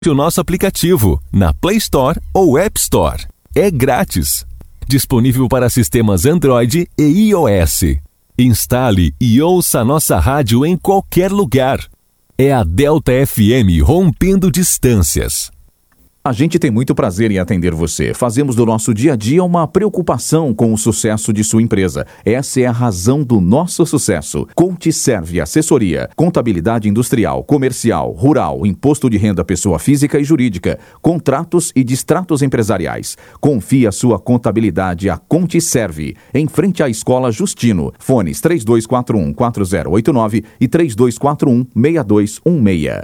o nosso aplicativo na Play Store ou App Store. É grátis. Disponível para sistemas Android e iOS. Instale e ouça a nossa rádio em qualquer lugar. É a Delta FM rompendo distâncias. A gente tem muito prazer em atender você. Fazemos do nosso dia a dia uma preocupação com o sucesso de sua empresa. Essa é a razão do nosso sucesso. CoachServe Assessoria, contabilidade industrial, comercial, rural, imposto de renda pessoa física e jurídica, contratos e distratos empresariais. Confie a sua contabilidade a CoachServe, em frente à Escola Justino. Fones 3241-4089 e 3241-6216.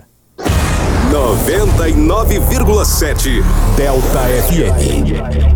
99,7 Delta FM.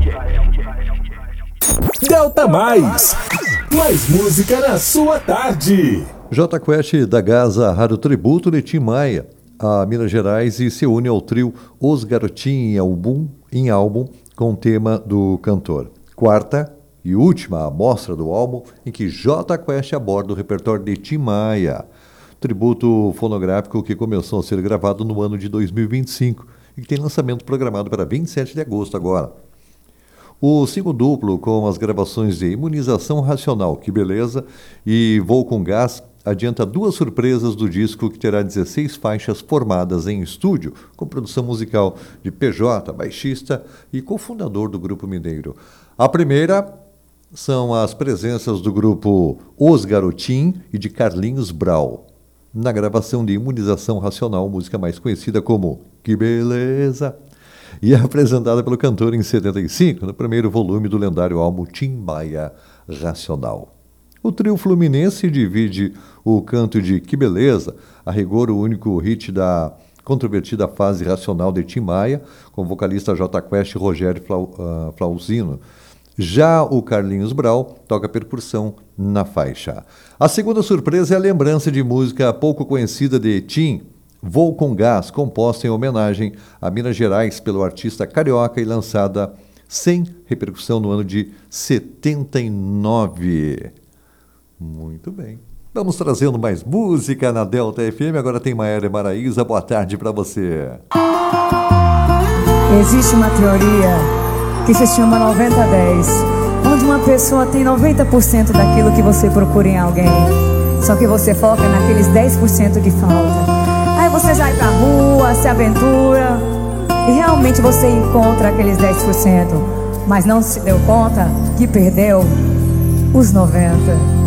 Delta Mais música na sua tarde. Jota Quest da Gaza Rádio Tributo de Tim Maia a Minas Gerais e se une ao trio Os Garotinhos em álbum com o tema do cantor. Quarta e última amostra do álbum em que Jota Quest aborda o repertório de Tim Maia. Tributo fonográfico que começou a ser gravado no ano de 2025 e que tem lançamento programado para 27 de agosto agora. O single duplo com as gravações de Imunização Racional, Que Beleza, e Vou com Gás adianta duas surpresas do disco que terá 16 faixas formadas em estúdio, com produção musical de PJ, baixista e cofundador do Grupo Mineiro. A primeira são as presenças do grupo Os Garotinhos e de Carlinhos Brau, na gravação de Imunização Racional, música mais conhecida como Que Beleza, e é apresentada pelo cantor em 75, no primeiro volume do lendário álbum Tim Maia Racional. O trio fluminense divide o canto de Que Beleza, a rigor o único hit da controvertida fase racional de Tim Maia, com o vocalista Jota Quest e Rogério Flauzino. Já o Carlinhos Brau toca percussão na faixa. A segunda surpresa é a lembrança de música pouco conhecida de Tim, Vou com Gás, composta em homenagem a Minas Gerais pelo artista carioca e lançada sem repercussão no ano de 79. Muito bem. Vamos trazendo mais música na Delta FM. Agora tem Maiara e Maraísa. Boa tarde para você. Existe uma teoria que se chama 90-10, onde uma pessoa tem 90% daquilo que você procura em alguém, só que você foca naqueles 10% que falta. Aí você sai pra rua, se aventura e realmente você encontra aqueles 10%, mas não se deu conta que perdeu os 90%.